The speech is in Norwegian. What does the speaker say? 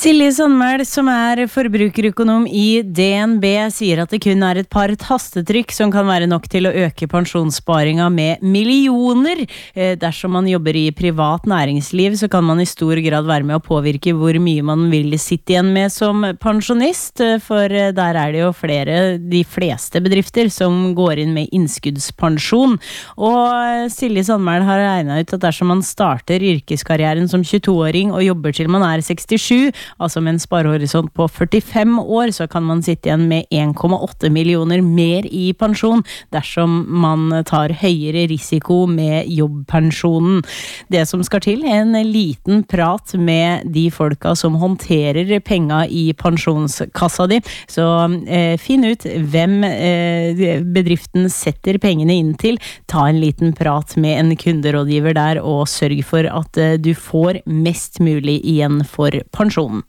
Silje Sandmæl, som forbrukerøkonom i DNB, sier at det kun et par tastetrykk som kan være nok til å øke pensjonssparinga med millioner. Dersom man jobber i privat næringsliv, så kan man i stor grad være med å påvirke hvor mye man vil sitte igjen med som pensjonist, for der det jo de fleste bedrifter som går inn med innskuddspensjon. Og Silje Sandmæl har regnet ut at dersom man starter yrkeskarrieren som 22-åring og jobber til man 67, altså med en sparehorisont på 45 år, så kan man sitte igjen med 1,8 millioner mer i pensjon dersom man tar høyere risiko med jobbpensjonen. Det som skal til en liten prat med de folka som håndterer penga i pensjonskassa di, så finn ut hvem bedriften setter pengene inn til, ta en liten prat med en kunderådgiver der og sørg for at du får mest mulig igjen for pensjonen.